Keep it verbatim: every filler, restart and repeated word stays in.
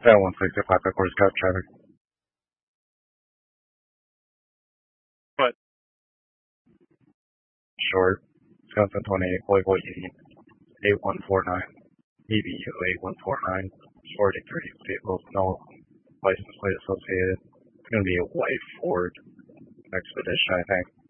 Yeah, one sixty-five backwards got traffic. What? Short. Wisconsin twenty-eight, Louisville Union, eight one four nine. E B U eight one four nine. forty-three vehicles, no license plate associated. It's going to be a white Ford Expedition, I think.